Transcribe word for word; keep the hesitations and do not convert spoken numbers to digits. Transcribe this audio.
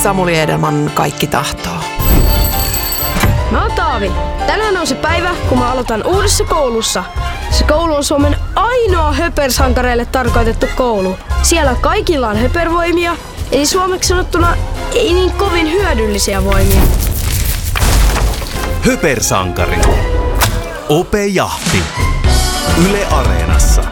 Samuli Edelman Kaikki tahtoo. Mä oon Taavi. Tänään on se päivä, kun mä aloitan uudessa koulussa. Se koulu on Suomen ainoa höpersankareille tarkoitettu koulu. Siellä kaikilla on höpervoimia, eli suomeksi sanottuna ei niin kovin hyödyllisiä voimia. Höpersankari. Ope Jahti. Yle Areenassa.